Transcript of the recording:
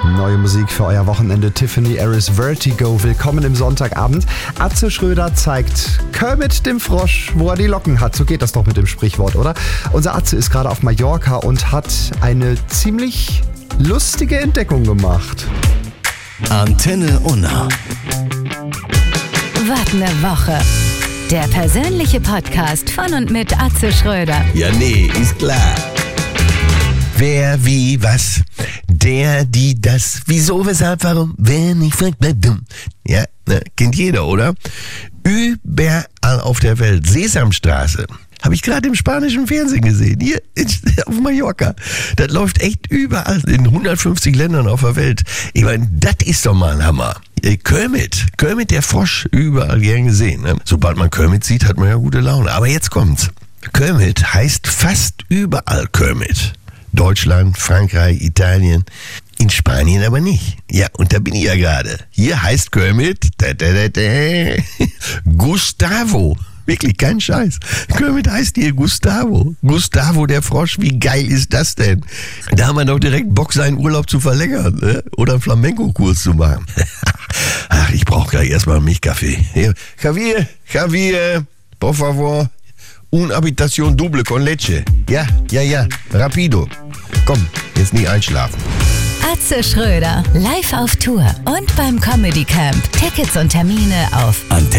Neue Musik für euer Wochenende. Tiffany Harris, Vertigo. Willkommen im Sonntagabend. Atze Schröder zeigt Kermit dem Frosch, wo er die Locken hat. So geht das doch mit dem Sprichwort, oder? Unser Atze ist gerade auf Mallorca und hat eine ziemlich lustige Entdeckung gemacht. Antenne Unna. Was ne Woche. Der persönliche Podcast von und mit Atze Schröder. Ja, nee, ist klar. Wer, wie, was, der, die, das, wieso, weshalb, warum, wer nicht fragt, bleibt dumm. Ja, ne, kennt jeder, oder? Überall auf der Welt. Sesamstraße. Habe ich gerade im spanischen Fernsehen gesehen. Hier auf Mallorca. Das läuft echt überall in 150 Ländern auf der Welt. Ich meine, das ist doch mal ein Hammer. Kermit der Frosch, überall gern gesehen. Ne? Sobald man Kermit sieht, hat man ja gute Laune. Aber jetzt kommt's. Kermit heißt fast überall Kermit. Deutschland, Frankreich, Italien. In Spanien aber nicht. Ja, und da bin ich ja gerade. Hier heißt Kermit Gustavo. Wirklich, kein Scheiß. Kermit heißt hier Gustavo. Gustavo der Frosch, wie geil ist das denn? Da haben wir doch direkt Bock, seinen Urlaub zu verlängern, ne? Oder einen Flamenco-Kurs zu machen. Ach, ich brauche gleich erstmal einen Milchkaffee. Javier, por favor, una habitación doble con leche. Ja, rapido. Komm, jetzt nicht einschlafen. Atze Schröder, live auf Tour und beim Comedy Camp. Tickets und Termine auf Antenne.